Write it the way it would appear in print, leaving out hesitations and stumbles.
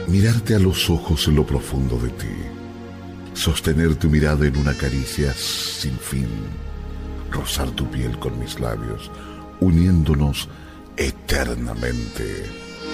mirarte a los ojos en lo profundo de ti, sostener tu mirada en una caricia sin fin, rozar tu piel con mis labios, uniéndonos eternamente.